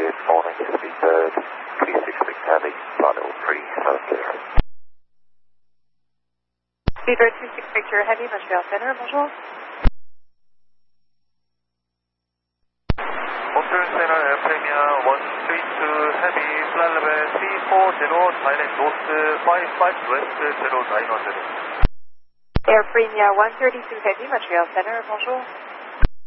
Good morning, speaker 366 Heavy, flight level 3, south clear. Speedbird 26 Victor Heavy, Montreal Center, bonjour. Montreal Center, Air Premier 132 Heavy, flight level 340, Thailand North 55 West 0910. Air Premier 132 Heavy, Montreal Center, bonjour.